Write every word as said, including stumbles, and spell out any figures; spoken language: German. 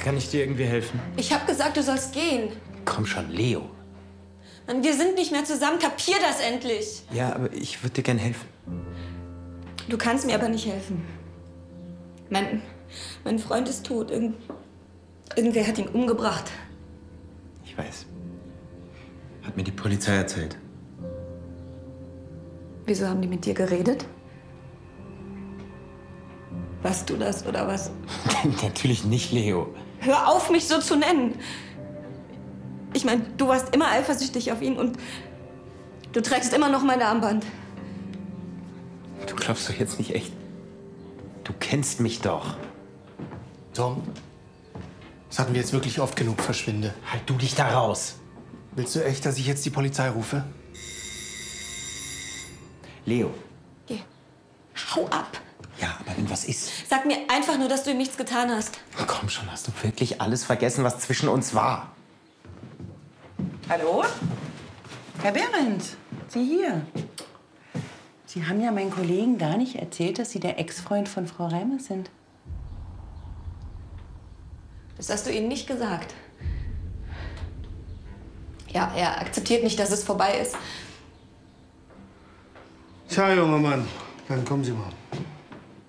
Kann ich dir irgendwie helfen? Ich habe gesagt, du sollst gehen. Komm schon, Leo. Mann, wir sind nicht mehr zusammen. Kapier das endlich. Ja, aber ich würde dir gern helfen. Du kannst mir aber nicht helfen. Mein, mein Freund ist tot. Irgend, irgendwer hat ihn umgebracht. Ich weiß. Hat mir die Polizei erzählt. Wieso haben die mit dir geredet? Warst du das oder was? Natürlich nicht, Leo. Hör auf, mich so zu nennen. Ich meine, du warst immer eifersüchtig auf ihn und du trägst immer noch mein Armband. Du glaubst doch jetzt nicht echt. Du kennst mich doch. Tom, das hatten wir jetzt wirklich oft genug. Verschwinde. Halt du dich da raus. Willst du echt, dass ich jetzt die Polizei rufe? Leo. Geh. Hau ab. Ja, aber wenn was ist. Sag mir einfach nur, dass du ihm nichts getan hast. Komm schon, hast du wirklich alles vergessen, was zwischen uns war? Hallo? Herr Behrendt, Sie hier. Sie haben ja meinen Kollegen gar nicht erzählt, dass Sie der Ex-Freund von Frau Reimer sind. Das hast du ihm nicht gesagt. Ja, er akzeptiert nicht, dass es vorbei ist. Tja, junger Mann, dann kommen Sie mal.